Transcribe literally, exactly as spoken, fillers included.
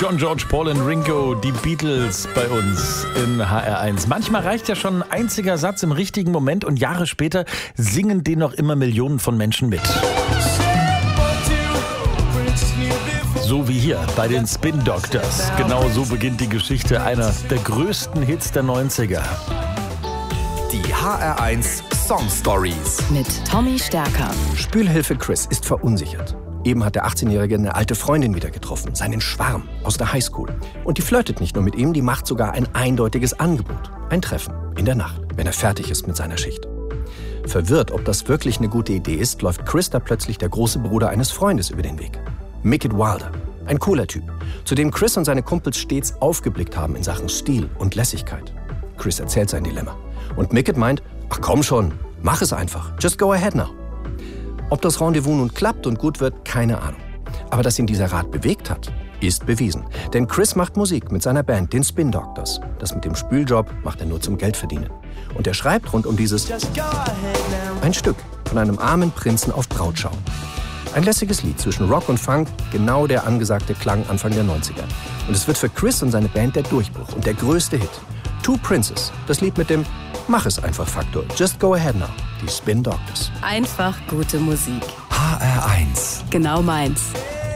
John, George, Paul und Ringo, die Beatles bei uns in H R eins. Manchmal reicht ja schon ein einziger Satz im richtigen Moment und Jahre später singen den noch immer Millionen von Menschen mit. So wie hier bei den Spin Doctors. Genau so beginnt die Geschichte einer der größten Hits der neunziger. Die H R eins Song Stories mit Tommy Stärker. Spülhilfe Chris ist verunsichert. Eben hat der achtzehnjährige eine alte Freundin wieder getroffen, seinen Schwarm aus der Highschool. Und die flirtet nicht nur mit ihm, die macht sogar ein eindeutiges Angebot. Ein Treffen in der Nacht, wenn er fertig ist mit seiner Schicht. Verwirrt, ob das wirklich eine gute Idee ist, läuft Chris da plötzlich der große Bruder eines Freundes über den Weg. Mickett Wilder, ein cooler Typ, zu dem Chris und seine Kumpels stets aufgeblickt haben in Sachen Stil und Lässigkeit. Chris erzählt sein Dilemma. Und Mickett meint, ach komm schon, mach es einfach, just go ahead now. Ob das Rendezvous nun klappt und gut wird, keine Ahnung. Aber dass ihn dieser Rat bewegt hat, ist bewiesen. Denn Chris macht Musik mit seiner Band, den Spin Doctors. Das mit dem Spüljob macht er nur zum Geldverdienen. Und er schreibt rund um dieses ein Stück von einem armen Prinzen auf Brautschau. Ein lässiges Lied zwischen Rock und Funk, genau der angesagte Klang Anfang der neunziger. Und es wird für Chris und seine Band der Durchbruch und der größte Hit. Two Princes, das Lied mit dem Mach es einfach Faktor. Just go ahead now. Die Spin Doctors. Einfach gute Musik. H R eins. Genau meins.